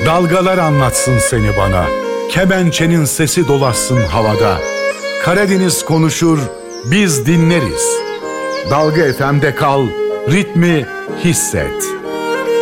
Dalgalar anlatsın seni bana, kemençenin sesi dolaşsın havada. Karadeniz konuşur, biz dinleriz. Dalga FM'de kal, ritmi hisset.